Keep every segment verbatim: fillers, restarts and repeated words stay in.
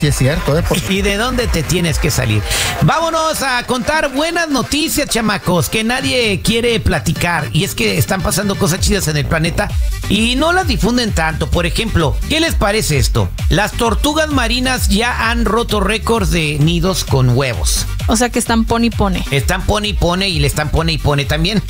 Sí es cierto, ¿eh? Porque... ¿Y de dónde te tienes que salir? Vámonos a contar buenas noticias, chamacos, que nadie quiere platicar. Y es que están pasando cosas chidas en el planeta y no las difunden tanto. Por ejemplo, ¿qué les parece esto? Las tortugas marinas ya han roto récords de nidos con huevos. O sea que están pone y pone. Están pone y pone y le están pone y pone también.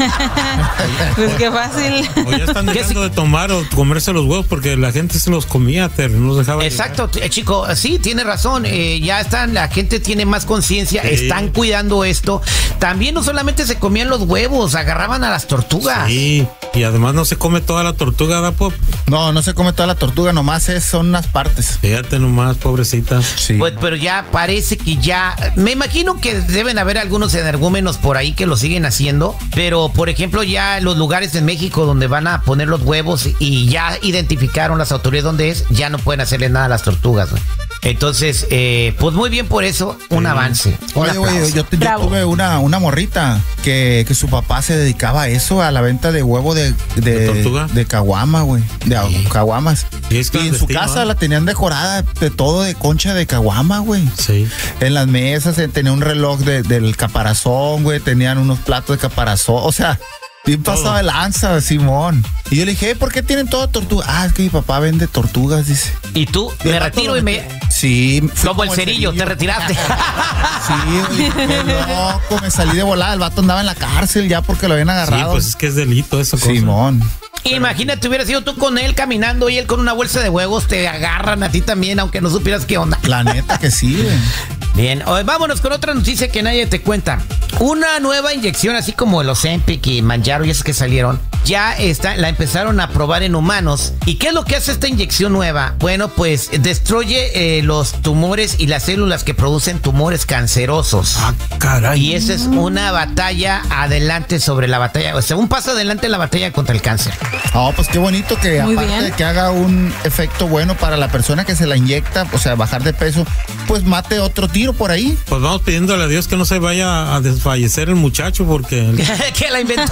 Pues qué fácil. O ya están dejando de tomar o comerse los huevos porque la gente se los comía, Ter, no los dejaba. Exacto, eh, chico, sí, tiene razón. Eh, ya están, la gente tiene más conciencia, Sí. están cuidando esto. También no solamente se comían los huevos, agarraban a las tortugas. Sí, y además no se come toda la tortuga, ¿da, Pop? No, no se come toda la tortuga, nomás es, son unas partes. Fíjate nomás, pobrecita. Sí. Pues, pero ya parece que ya, me imagino que deben haber algunos energúmenos por ahí que lo siguen haciendo, pero por ejemplo ya los lugares en México donde van a poner los huevos y ya identificaron las autoridades dónde es, ya no pueden hacerle nada a las tortugas, güey. Entonces, eh, pues muy bien por eso, un Sí. avance. Un Oye, güey, aplauso. yo, yo Bravo. tuve una, una morrita que, que su papá se dedicaba a eso, a la venta de huevo de, de, ¿De tortuga? de caguama, güey, de Sí. caguamas. Y es Y en su clandestino, casa ¿eh? la tenían decorada de todo de concha de caguama, güey. Sí. En las mesas eh, tenía un reloj de- del caparazón, güey, tenían unos platos de caparazón, o sea, bien Todo. pasado de lanza, Simón. Y yo le dije, "Eh, ¿por qué tienen todo tortuga? Ah, es que mi papá vende tortugas, dice. Y tú, Y el me vato retiro lo y me... metió. Sí. fui Como el cerillo, te retiraste. Sí, güey, qué loco, me salí de volada, el vato andaba en la cárcel ya porque lo habían Sí, agarrado. pues es que es delito eso. cosa. Simón. Imagínate, hubieras sido tú con él caminando y él con una bolsa de huevos, te agarran a ti también, aunque no supieras qué onda. La neta que sí, güey. Bien, oye, vámonos con otra noticia que nadie te cuenta. Una nueva inyección, así como el Ozempic y Manjaro y esas que salieron, ya está, la empezaron a probar en humanos. ¿Y qué es lo que hace esta inyección nueva? Bueno, pues destruye eh, los tumores y las células que producen tumores cancerosos. Ah, caray. Y esa es una batalla adelante sobre la batalla, o sea, un paso adelante en la batalla contra el cáncer. Oh, pues qué bonito que Muy aparte bien. de que haga un efecto bueno para la persona que se la inyecta, o sea, bajar de peso, pues mate otro tiro por ahí. Pues vamos pidiéndole a Dios que no se vaya a desfallecer el muchacho porque... ¿Qué la inventó?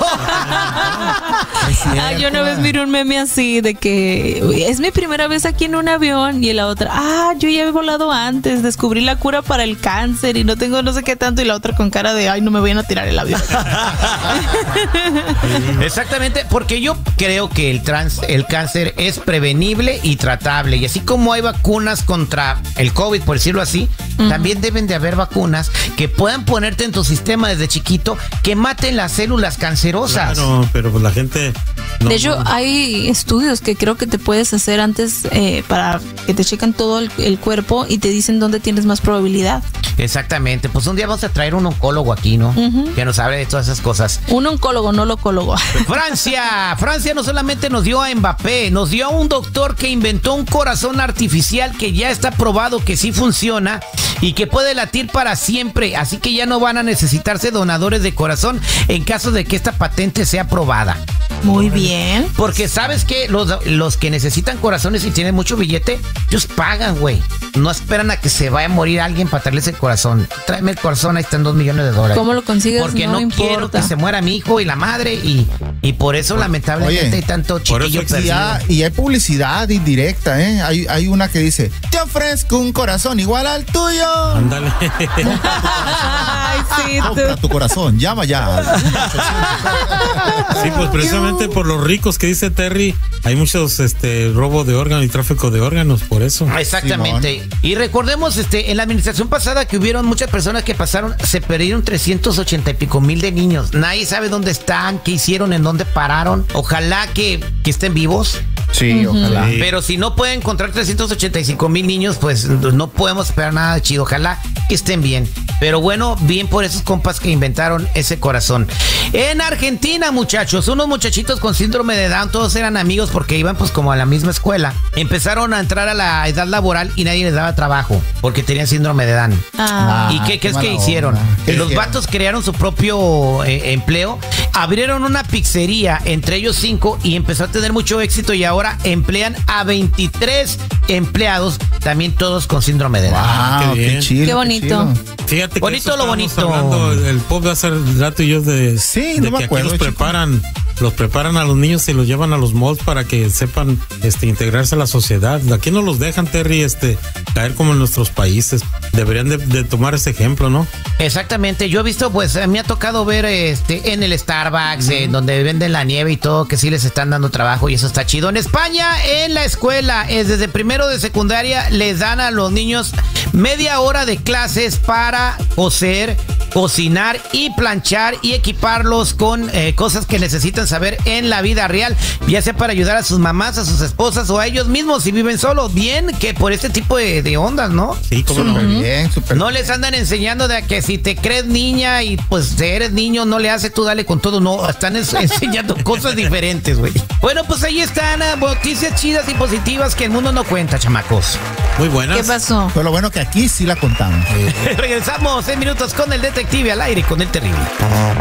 Ah, yo una vez miré un meme así de que es mi primera vez aquí en un avión y la otra, ah, yo ya he volado antes, descubrí la cura para el cáncer y no tengo no sé qué tanto y la otra con cara de, ay, no me vayan a tirar el avión. Exactamente, porque yo creo que el trans, el cáncer es prevenible y tratable. Y así como hay vacunas contra el COVID, por decirlo así, uh-huh. también deben de haber vacunas que puedan ponerte en tu sistema desde chiquito que maten las células cancerosas. Claro, pero pues la gente... no- De hecho, hay estudios que creo que te puedes hacer antes eh, para que te chequen todo el, el cuerpo y te dicen dónde tienes más probabilidad. Exactamente, pues un día vamos a traer un oncólogo aquí, ¿no? Uh-huh. Que nos hable de todas esas cosas. Un oncólogo, no locólogo. Francia, Francia no solamente nos dio a Mbappé, nos dio a un doctor que inventó un corazón artificial que ya está probado que sí funciona y que puede latir para siempre, así que ya no van a necesitarse donadores de corazón en caso de que esta patente sea aprobada. Muy bien. Porque sabes que los, los que necesitan corazones y tienen mucho billete, ellos pagan, güey. No esperan a que se vaya a morir alguien para traerles el corazón. Tráeme el corazón, ahí están dos millones de dólares. ¿Cómo lo consigues? Porque no, no quiero importa. que se muera mi hijo y la madre y, y por eso Oye, lamentablemente hay tanto chiquillo eso Y, perdido. ya- y hay publicidad indirecta, ¿eh? Hay, hay una que dice, te ofrezco un corazón igual al tuyo. Ándale. Ay, sí, Compra tú. tu corazón, llama ya. Sí, pues precisamente por los ricos que dice Terry, hay muchos este robo de órganos y tráfico de órganos, por eso. Exactamente. Simón. Y recordemos, este, en la administración pasada que hubieron muchas personas que pasaron, se perdieron trescientos ochenta y pico mil de niños. Nadie sabe dónde están, qué hicieron, en dónde pararon. Ojalá que, que estén vivos. Sí, ojalá. Sí. Pero si no pueden encontrar trescientos ochenta y cinco mil niños, pues no podemos esperar nada de chido. Ojalá que estén bien. Pero bueno, bien por esos compas que inventaron ese corazón. En Argentina, muchachos, unos muchachitos con síndrome de Down, todos eran amigos porque iban pues como a la misma escuela. Empezaron a entrar a la edad laboral y nadie les daba trabajo porque tenían síndrome de Down. Ah, ¿Y qué qué crees mala que hicieron? onda. ¿Qué Los hicieron? vatos crearon su propio eh, empleo, abrieron una pizzería, entre ellos cinco, y empezó a tener mucho éxito y ahora emplean a veintitrés empleados, también todos con síndrome de Down. Wow, qué qué, bien. chido. Qué bonito. chido. Fíjate que Bonito eso lo estábamos bonito. hablando, el pop de hace rato y yo de, Sí, de no me que acuerdo, aquí nos chico. preparan los preparan a los niños y los llevan a los malls para que sepan este integrarse a la sociedad. Aquí no los dejan, Terry, este caer como en nuestros países. Deberían de, de tomar ese ejemplo, ¿no? Exactamente, yo he visto, pues me ha tocado ver este en el Starbucks, uh-huh. eh, donde venden la nieve y todo, que sí les están dando trabajo y eso está chido. En España, en la escuela, es desde primero de secundaria, les dan a los niños media hora de clases para coser, cocinar y planchar y equiparlos con eh, cosas que necesitan saber en la vida real, ya sea para ayudar a sus mamás, a sus esposas o a ellos mismos si viven solos. Bien que por este tipo de, de ondas, ¿no? Sí, como no. Bien, super. No les andan enseñando de que si te crees niña y pues eres niño, no le haces tú, dale con todo. No, están es, enseñando cosas diferentes, güey. Bueno, pues ahí están uh, noticias chidas y positivas que el mundo no cuenta, chamacos. Muy buenas. ¿Qué pasó? Pero lo bueno que aquí sí la contamos. Regresamos en minutos con el detective al aire con el terrible.